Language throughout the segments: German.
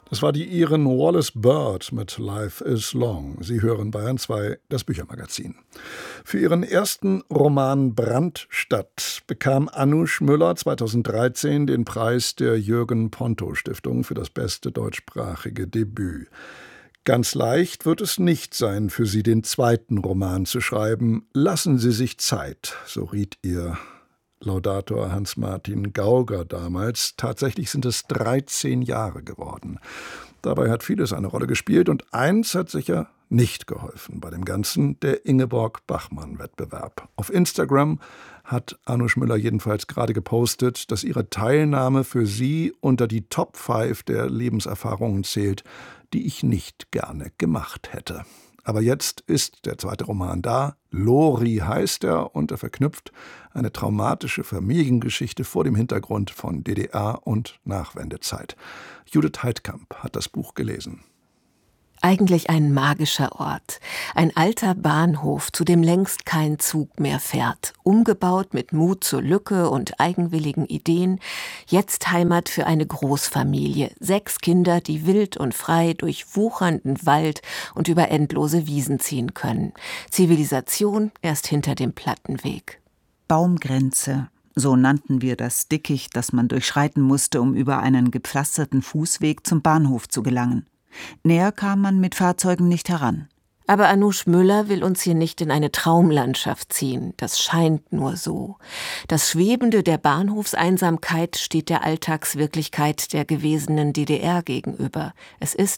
Das war die Iren Wallace Bird mit Life is Long. Sie hören Bayern 2, das Büchermagazin. Für ihren ersten Roman Brandstadt bekam Anusch Müller 2013 den Preis der Jürgen-Ponto-Stiftung für das beste deutschsprachige Debüt. Ganz leicht wird es nicht sein, für sie den zweiten Roman zu schreiben. Lassen Sie sich Zeit, so riet ihr Laudator Hans-Martin Gauger damals. Tatsächlich sind es 13 Jahre geworden. Dabei hat vieles eine Rolle gespielt und eins hat sicher nicht geholfen bei dem Ganzen, der Ingeborg-Bachmann-Wettbewerb. Auf Instagram hat Anusch Müller jedenfalls gerade gepostet, dass ihre Teilnahme für sie unter die Top 5 der Lebenserfahrungen zählt, die ich nicht gerne gemacht hätte. Aber jetzt ist der zweite Roman da. Lori heißt er und er verknüpft eine traumatische Familiengeschichte vor dem Hintergrund von DDR und Nachwendezeit. Judith Heidkamp hat das Buch gelesen. Eigentlich ein magischer Ort. Ein alter Bahnhof, zu dem längst kein Zug mehr fährt. Umgebaut mit Mut zur Lücke und eigenwilligen Ideen. Jetzt Heimat für eine Großfamilie. 6 Kinder, die wild und frei durch wuchernden Wald und über endlose Wiesen ziehen können. Zivilisation erst hinter dem Plattenweg. Baumgrenze. So nannten wir das Dickicht, das man durchschreiten musste, um über einen gepflasterten Fußweg zum Bahnhof zu gelangen. Näher kam man mit Fahrzeugen nicht heran. Aber Anusch Müller will uns hier nicht in eine Traumlandschaft ziehen. Das scheint nur so. Das Schwebende der Bahnhofseinsamkeit steht der Alltagswirklichkeit der gewesenen DDR gegenüber. Es ist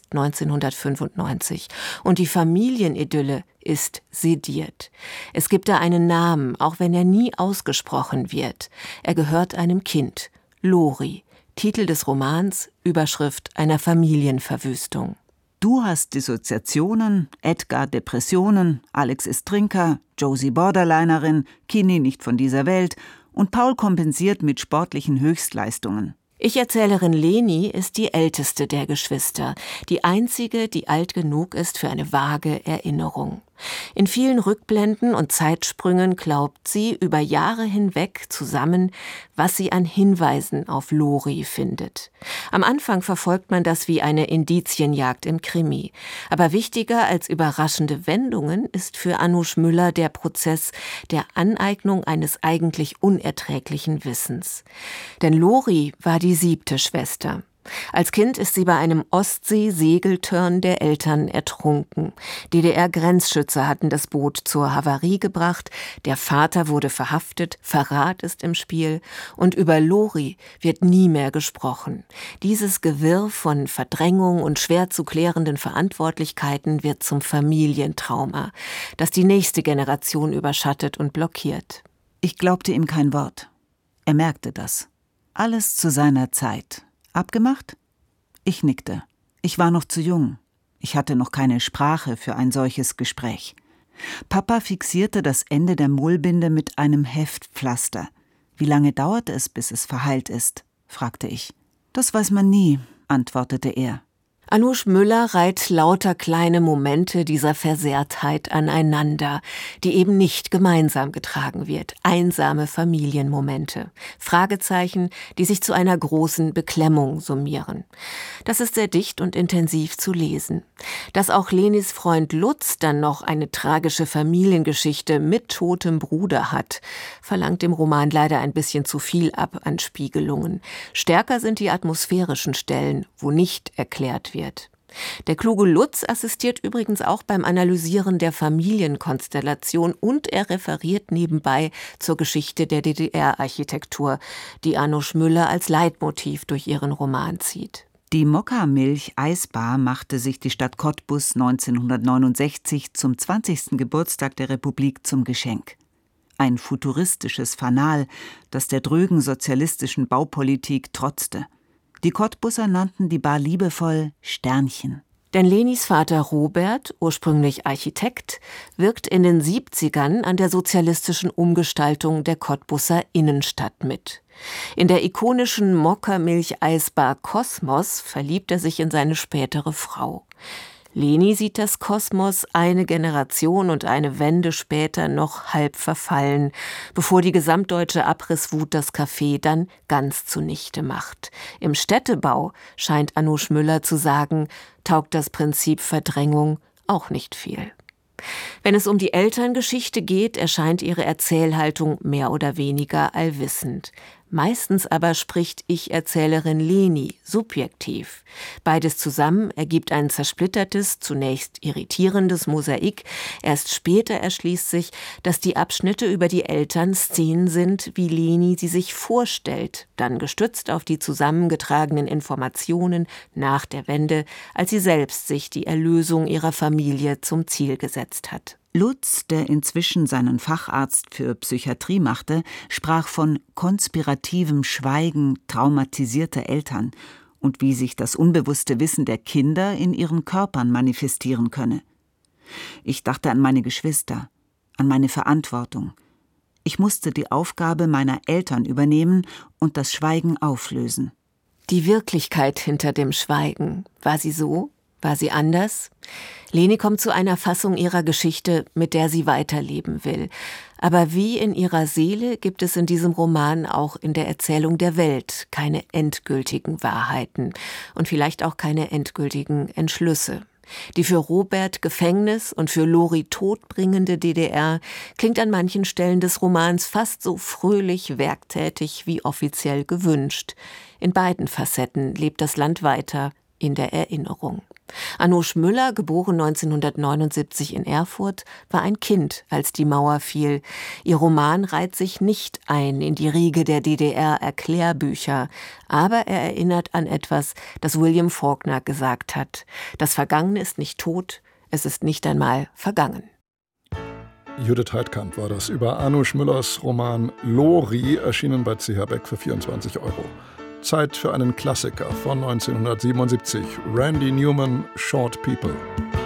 1995 und die Familienidylle ist sediert. Es gibt da einen Namen, auch wenn er nie ausgesprochen wird. Er gehört einem Kind, Lori. Titel des Romans, Überschrift einer Familienverwüstung. Du hast Dissoziationen, Edgar Depressionen, Alex ist Trinker, Josie Borderlinerin, Kini nicht von dieser Welt und Paul kompensiert mit sportlichen Höchstleistungen. Ich-Erzählerin Leni ist die älteste der Geschwister, die einzige, die alt genug ist für eine vage Erinnerung. In vielen Rückblenden und Zeitsprüngen glaubt sie über Jahre hinweg zusammen, was sie an Hinweisen auf Lori findet. Am Anfang verfolgt man das wie eine Indizienjagd im Krimi. Aber wichtiger als überraschende Wendungen ist für Anusch Müller der Prozess der Aneignung eines eigentlich unerträglichen Wissens. Denn Lori war die 7. Schwester. Als Kind ist sie bei einem Ostsee-Segeltörn der Eltern ertrunken. DDR-Grenzschützer hatten das Boot zur Havarie gebracht, der Vater wurde verhaftet, Verrat ist im Spiel und über Lori wird nie mehr gesprochen. Dieses Gewirr von Verdrängung und schwer zu klärenden Verantwortlichkeiten wird zum Familientrauma, das die nächste Generation überschattet und blockiert. Ich glaubte ihm kein Wort. Er merkte das. Alles zu seiner Zeit. Abgemacht? Ich nickte. Ich war noch zu jung. Ich hatte noch keine Sprache für ein solches Gespräch. Papa fixierte das Ende der Mullbinde mit einem Heftpflaster. Wie lange dauert es, bis es verheilt ist? Fragte ich. Das weiß man nie, antwortete er. Anusch Müller reiht lauter kleine Momente dieser Versehrtheit aneinander, die eben nicht gemeinsam getragen wird. Einsame Familienmomente. Fragezeichen, die sich zu einer großen Beklemmung summieren. Das ist sehr dicht und intensiv zu lesen. Dass auch Lenis Freund Lutz dann noch eine tragische Familiengeschichte mit totem Bruder hat, verlangt im Roman leider ein bisschen zu viel ab an Spiegelungen. Stärker sind die atmosphärischen Stellen, wo nicht erklärt wird. Der kluge Lutz assistiert übrigens auch beim Analysieren der Familienkonstellation und er referiert nebenbei zur Geschichte der DDR-Architektur, die Anusch Müller als Leitmotiv durch ihren Roman zieht. Die Mokka-Milch-Eisbar machte sich die Stadt Cottbus 1969 zum 20. Geburtstag der Republik zum Geschenk. Ein futuristisches Fanal, das der drögen sozialistischen Baupolitik trotzte. Die Cottbusser nannten die Bar liebevoll Sternchen. Denn Lenis Vater Robert, ursprünglich Architekt, wirkt in den 70ern an der sozialistischen Umgestaltung der Cottbusser Innenstadt mit. In der ikonischen Mokka-Milch-Eisbar Kosmos verliebt er sich in seine spätere Frau. Leni sieht das Kosmos eine Generation und eine Wende später noch halb verfallen, bevor die gesamtdeutsche Abrisswut das Café dann ganz zunichte macht. Im Städtebau, scheint Anusch Müller zu sagen, taugt das Prinzip Verdrängung auch nicht viel. Wenn es um die Elterngeschichte geht, erscheint ihre Erzählhaltung mehr oder weniger allwissend. Meistens aber spricht Ich-Erzählerin Leni subjektiv. Beides zusammen ergibt ein zersplittertes, zunächst irritierendes Mosaik. Erst später erschließt sich, dass die Abschnitte über die Eltern Szenen sind, wie Leni sie sich vorstellt, dann gestützt auf die zusammengetragenen Informationen nach der Wende, als sie selbst sich die Erlösung ihrer Familie zum Ziel gesetzt hat. Lutz, der inzwischen seinen Facharzt für Psychiatrie machte, sprach von konspirativem Schweigen traumatisierter Eltern und wie sich das unbewusste Wissen der Kinder in ihren Körpern manifestieren könne. Ich dachte an meine Geschwister, an meine Verantwortung. Ich musste die Aufgabe meiner Eltern übernehmen und das Schweigen auflösen. Die Wirklichkeit hinter dem Schweigen, war sie so? War sie anders? Leni kommt zu einer Fassung ihrer Geschichte, mit der sie weiterleben will. Aber wie in ihrer Seele gibt es in diesem Roman auch in der Erzählung der Welt keine endgültigen Wahrheiten und vielleicht auch keine endgültigen Entschlüsse. Die für Robert Gefängnis und für Lori todbringende DDR klingt an manchen Stellen des Romans fast so fröhlich werktätig wie offiziell gewünscht. In beiden Facetten lebt das Land weiter in der Erinnerung. Anusch Müller, geboren 1979 in Erfurt, war ein Kind, als die Mauer fiel. Ihr Roman reiht sich nicht ein in die Riege der DDR-Erklärbücher, aber er erinnert an etwas, das William Faulkner gesagt hat. Das Vergangene ist nicht tot, es ist nicht einmal vergangen. Judith Heidkamp war das über Anusch Müllers Roman Lori, erschienen bei CH Beck für 24 €. Zeit für einen Klassiker von 1977, Randy Newman, Short People.